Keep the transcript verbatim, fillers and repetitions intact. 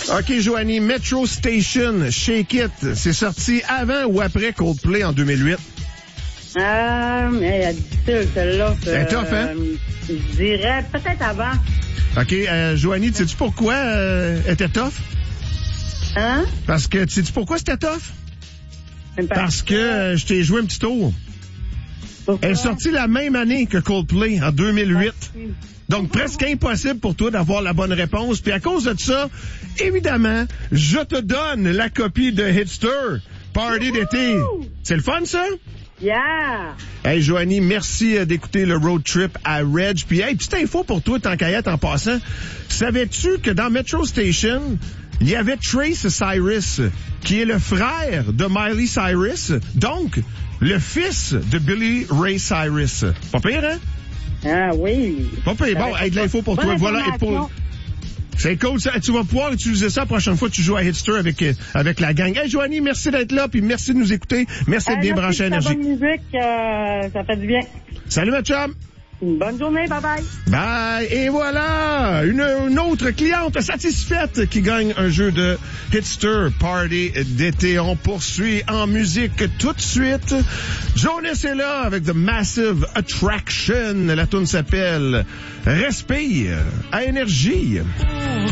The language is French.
OK, Joanie, Metro Station, Shake It, c'est sorti avant ou après Coldplay en deux mille huit? Euh, mais elle est difficile, celle-là. Elle est tough, hein? Euh, je dirais peut-être avant. OK, euh, Joanie, sais-tu pourquoi euh, elle était tough? Hein? Parce que, sais-tu pourquoi c'était tough? Parce, Parce que euh, je t'ai joué un petit tour. Pourquoi? Elle est sortie la même année que Coldplay, en deux mille huit. Donc, presque impossible pour toi d'avoir la bonne réponse. Puis à cause de ça, évidemment, je te donne la copie de Hitster, Party d'été. C'est le fun, ça? Yeah! Hey, Joanie, merci d'écouter le road trip à Reg. Puis, hey, petite info pour toi, tant qu'à y être en passant. Savais-tu que dans Metro Station, il y avait Trace Cyrus, qui est le frère de Miley Cyrus, donc le fils de Billy Ray Cyrus. Pas pire, hein? Ah oui. Pas pire. Bon, hey, de l'info pour toi. Voilà. Et pour... C'est cool, ça. Tu vas pouvoir utiliser ça la prochaine fois que tu joues à Hitster avec, avec la gang. Hey, Joanie, merci d'être là, puis merci de nous écouter. Merci d'être bien branché à Énergie. Bonne musique, euh, ça fait du bien. Salut, ma chum. Bonne journée, bye bye. Bye. Et voilà, une, une autre cliente satisfaite qui gagne un jeu de Hitster Party d'été. On poursuit en musique tout de suite. Jonas est là avec The Massive Attraction. La tune s'appelle Respire à Énergie.